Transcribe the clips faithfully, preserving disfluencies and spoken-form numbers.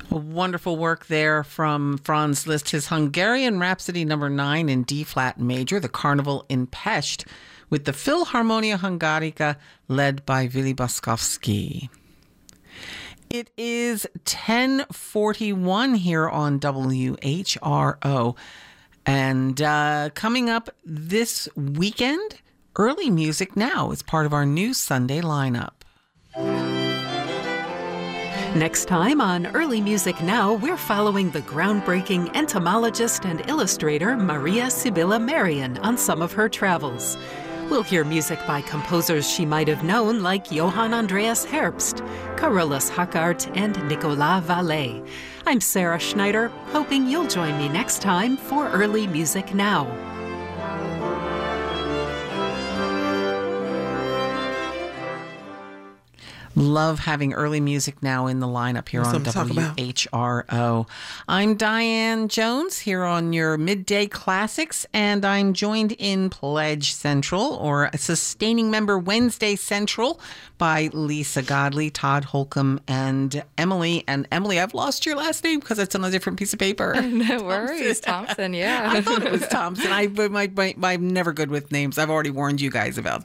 A wonderful work there from Franz Liszt, his Hungarian Rhapsody number nine in D-flat major, the Carnival in Pest, with the Philharmonia Hungarica led by Willy Boskovsky. It is ten forty-one here on W H R O. And uh, coming up this weekend, Early Music Now is part of our new Sunday lineup. Next time on Early Music Now, we're following the groundbreaking entomologist and illustrator Maria Sibylla Marian on some of her travels. We'll hear music by composers she might have known like Johann Andreas Herbst, Carolus Hackart, and Nicolas Vallet. I'm Sarah Schneider, hoping you'll join me next time for Early Music Now. Love having Early Music Now in the lineup here on W H R O. I'm Diane Jones here on your Midday Classics, and I'm joined in Pledge Central, or Sustaining Member Wednesday Central, by Lisa Godley, Todd Holcomb, and Emily. And Emily, I've lost your last name because it's on a different piece of paper. No worries, Thompson, yeah. I thought it was Thompson. I, my, my, my, I'm never good with names. I've already warned you guys about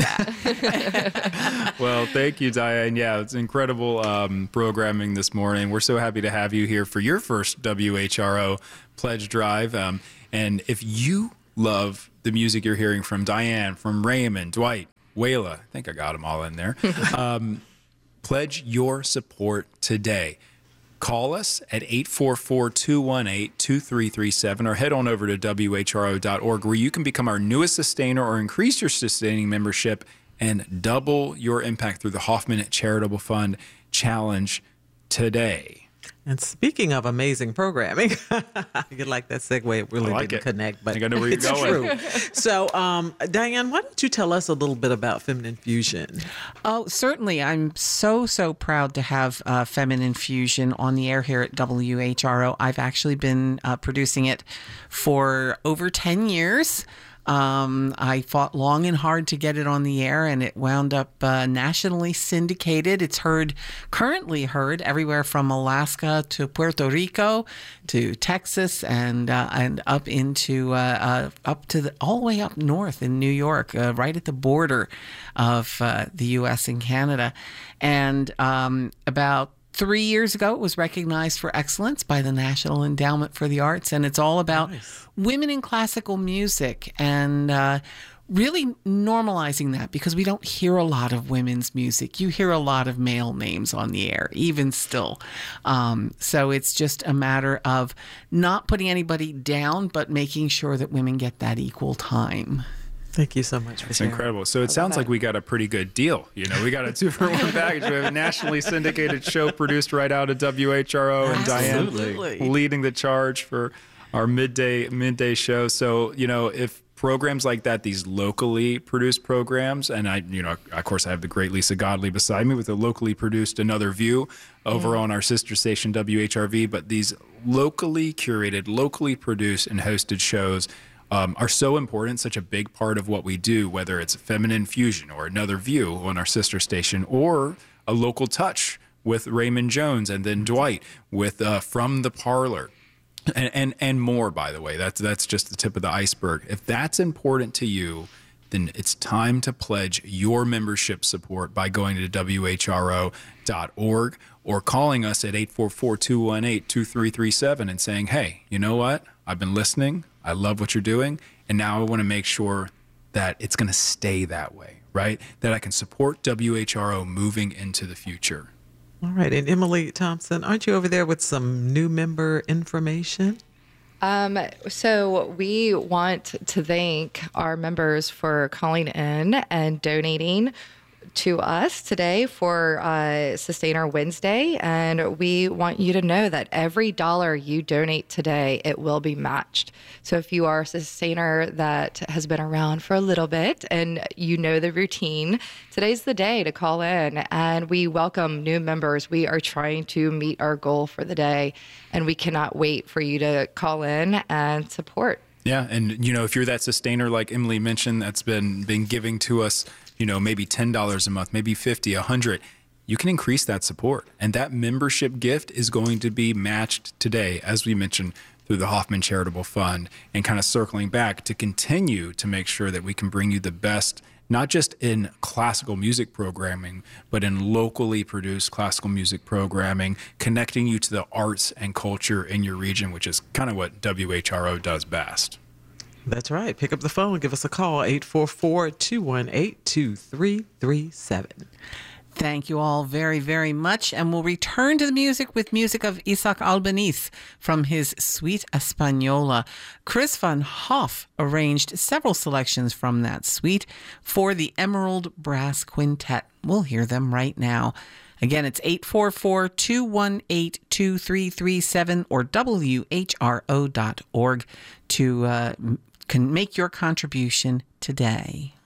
that. Well, thank you, Diane. Yeah, it's incredible um, programming this morning. We're so happy to have you here for your first W H R O Pledge Drive. Um, and if you love the music you're hearing from Diane, from Raymond, Dwight, Wayla, I think I got them all in there, um, pledge your support today. Call us at eight four four, two one eight, two three three seven or head on over to W H R O dot org where you can become our newest sustainer or increase your sustaining membership and double your impact through the Hoffman Charitable Fund Challenge today. And speaking of amazing programming, you like that segue. It really like didn't it. connect, but I think I know where you're it's going. True. So, um, Diane, why don't you tell us a little bit about Feminine Fusion? Oh, certainly. I'm so, so proud to have uh, Feminine Fusion on the air here at W H R O. I've actually been uh, producing it for over ten years. Um, I fought long and hard to get it on the air, and it wound up uh, nationally syndicated. It's heard, currently heard everywhere from Alaska to Puerto Rico to Texas and uh, and up into uh, uh, up to the all the way up north in New York, uh, right at the border of uh, the U S and Canada. And um, about Three years ago, it was recognized for excellence by the National Endowment for the Arts, and it's all about nice. women in classical music and uh, really normalizing that, because we don't hear a lot of women's music. You hear a lot of male names on the air, even still. Um, so it's just a matter of not putting anybody down, but making sure that women get that equal time. Thank you so much for It's sharing. incredible. So it sounds like we got a pretty good deal. You know, we got a two for one package. We have a nationally syndicated show produced right out of W H R O, and Absolutely. Diane leading the charge for our midday midday show. So, you know, if programs like that, these locally produced programs, and I, you know, of course, I have the great Lisa Godley beside me with a locally produced Another View over mm. on our sister station W H R V, but these locally curated, locally produced and hosted shows Um, are so important, such a big part of what we do, whether it's Feminine Fusion or Another View on our sister station, or a local touch with Raymond Jones, and then Dwight with uh, From the Parlor, and, and and more, by the way. That's, that's just the tip of the iceberg. If that's important to you, then it's time to pledge your membership support by going to W H R O dot org or calling us at eight four four, two one eight, two three three seven and saying, hey, you know what? I've been listening. I love what you're doing. And now I want to make sure that it's going to stay that way, right? That I can support W H R O moving into the future. All right. And Emily Thompson, aren't you over there with some new member information? Um, so we want to thank our members for calling in and donating to us today for uh, Sustainer Wednesday, and we want you to know that every dollar you donate today, it will be matched. So if you are a sustainer that has been around for a little bit and you know the routine, today's the day to call in, and we welcome new members. We are trying to meet our goal for the day, and we cannot wait for you to call in and support. Yeah, and you know, if you're that sustainer like Emily mentioned that's been been giving to us, you know, maybe ten dollars a month, maybe fifty, a hundred, you can increase that support. And that membership gift is going to be matched today, as we mentioned, through the Hoffman Charitable Fund, and kind of circling back to continue to make sure that we can bring you the best, not just in classical music programming, but in locally produced classical music programming, connecting you to the arts and culture in your region, which is kind of what W H R O does best. That's right. Pick up the phone. Give us a call, eight four four, two one eight, two three three seven. Thank you all very, very much. And we'll return to the music with music of Isaac Albeniz from his Suite Española. Chris van Hoff arranged several selections from that suite for the Emerald Brass Quintet. We'll hear them right now. Again, it's eight four four, two one eight, two three three seven or W H R O dot org to uh, can make your contribution today.